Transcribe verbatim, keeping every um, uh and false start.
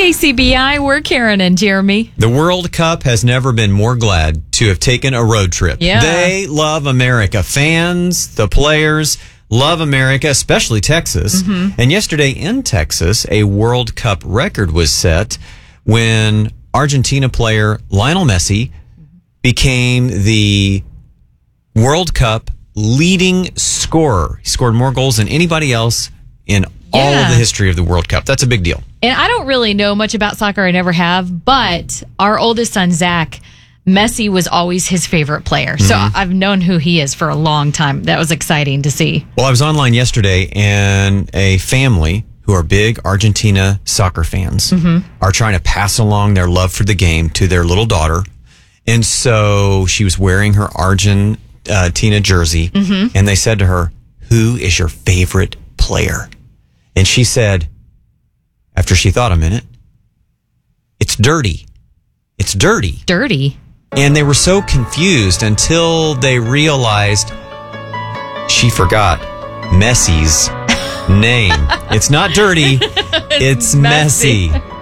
K C B I, we're Karen and Jeremy. The World Cup has never been more glad to have taken a road trip. Yeah. They love America. Fans, the players, love America, especially Texas. Mm-hmm. And yesterday in Texas, a World Cup record was set when Argentina player Lionel Messi became the World Cup leading scorer. He scored more goals than anybody else in all Yeah. of the history of the World Cup. That's a big deal. And I don't really know much about soccer. I never have. But our oldest son, Zach, Messi was always his favorite player. So Mm-hmm. I've known who he is for a long time. That was exciting to see. Well, I was online yesterday, and a family who are big Argentina soccer fans are trying to pass along their love for the game to their little daughter. And so she was wearing her Argentina jersey, and they said to her, "Who is your favorite player?" And she said, after she thought a minute, "It's Dirty. It's Dirty." Dirty. And they were so confused until they realized she forgot Messi's name. It's not Dirty, it's Messy. Messy.